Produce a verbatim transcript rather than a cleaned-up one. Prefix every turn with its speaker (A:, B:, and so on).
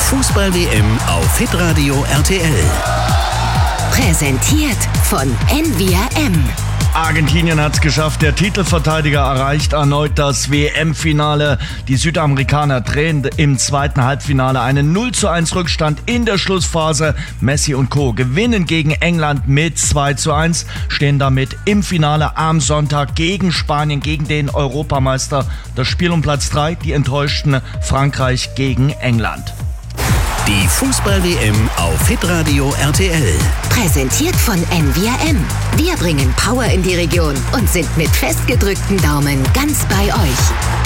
A: Fußball-W M auf Hitradio R T L.
B: Präsentiert von N V R M.
C: Argentinien hat es geschafft, der Titelverteidiger erreicht erneut das W M-Finale. Die Südamerikaner drehen im zweiten Halbfinale einen null zu eins Rückstand in der Schlussphase. Messi und Co. gewinnen gegen England mit zwei zu eins, stehen damit im Finale am Sonntag gegen Spanien, gegen den Europameister. Das Spiel um Platz drei, die enttäuschten Frankreich gegen England.
A: Die Fußball-W M auf Hitradio R T L.
B: Präsentiert von N V R M. Wir bringen Power in die Region und sind mit festgedrückten Daumen ganz bei euch.